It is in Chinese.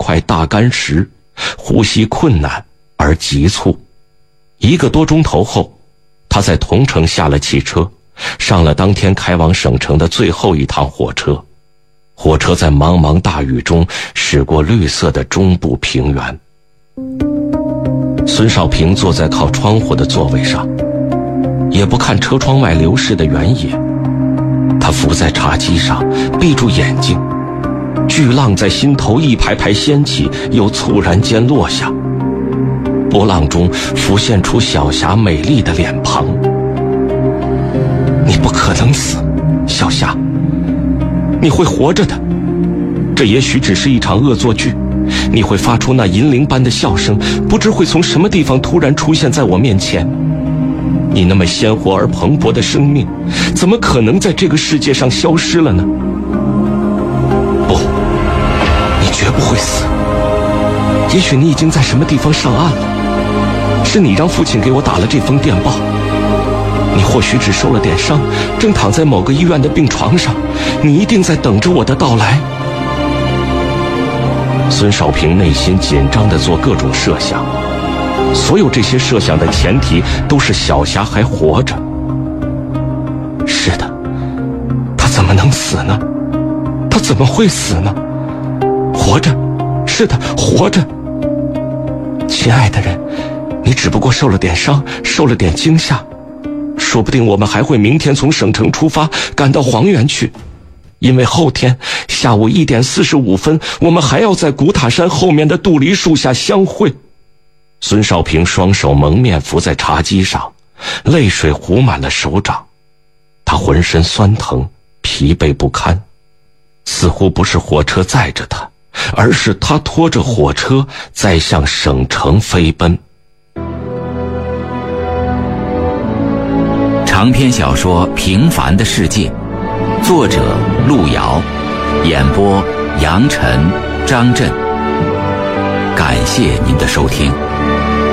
块大干石，呼吸困难而急促。1个多钟头后，他在桐城下了汽车，上了当天开往省城的最后一趟火车。火车在茫茫大雨中驶过绿色的中部平原。孙少平坐在靠窗户的座位上，也不看车窗外流逝的原野。他伏在茶几上，闭住眼睛，巨浪在心头一排排掀起，又猝然间落下。波浪中浮现出小霞美丽的脸庞。你不可能死，小霞，你会活着的。这也许只是一场恶作剧，你会发出那银铃般的笑声，不知会从什么地方突然出现在我面前。你那么鲜活而蓬勃的生命，怎么可能在这个世界上消失了呢？不，你绝不会死。也许你已经在什么地方上岸了，是你让父亲给我打了这封电报。你或许只受了点伤，正躺在某个医院的病床上，你一定在等着我的到来。孙少平内心紧张地做各种设想，所有这些设想的前提都是小霞还活着。是的，她怎么能死呢？她怎么会死呢？活着，是的，活着。亲爱的人，你只不过受了点伤，受了点惊吓，说不定我们还会明天从省城出发，赶到黄原去，因为后天下午1点45分，我们还要在古塔山后面的杜梨树下相会。孙少平双手蒙面伏在茶几上，泪水糊满了手掌，他浑身酸疼，疲惫不堪，似乎不是火车载着他，而是他拖着火车在向省城飞奔。 长篇小说《平凡的世界》，作者路遥，演播杨晨、张震。感谢您的收听。